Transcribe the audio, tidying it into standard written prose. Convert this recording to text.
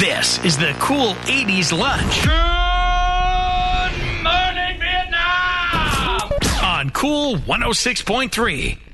This is the Cool 80s Lunch. Good morning, Vietnam! On Cool 106.3.